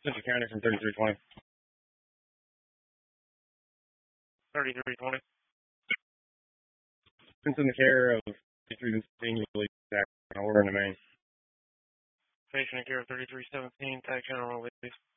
Central County from 3320. 3320. It's in the care of 3317, order in the main. Patient in care of 3317, tag general release.